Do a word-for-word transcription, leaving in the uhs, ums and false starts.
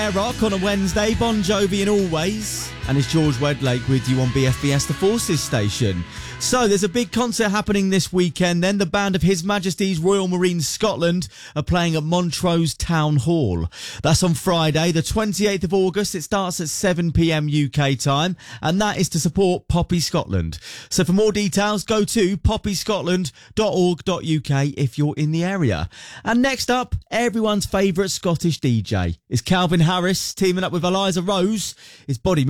Rock on a Wednesday, Bon Jovi and Always, and it's George Wedlake with you on B F B S, the Forces station. So there's a big concert happening this weekend then. The band of His Majesty's Royal Marines Scotland are playing at Montrose Town Hall. That's on Friday, the twenty-eighth of August. It starts at seven p m U K time, and that is to support Poppy Scotland. So for more details, go to poppy scotland dot org dot U K if you're in the area. And next up, everyone's favourite Scottish D J is Calvin Harris teaming up with Eliza Rose. His Body